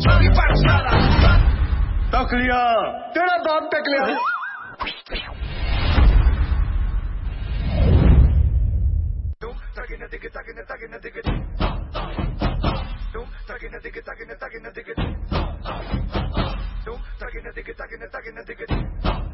सारी पाठशाला तक लिया, तेरा बाप तक लिया। Take it.